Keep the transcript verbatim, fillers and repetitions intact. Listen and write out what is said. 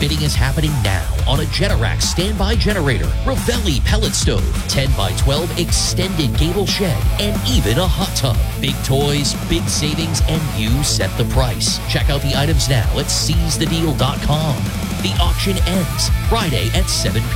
Bidding is happening now on a Generac standby generator, Ravelli pellet stove, ten by twelve extended gable shed, and even a hot tub. Big toys, big savings, and you set the price. Check out the items now at seize the deal dot com. The auction ends Friday at seven p.m.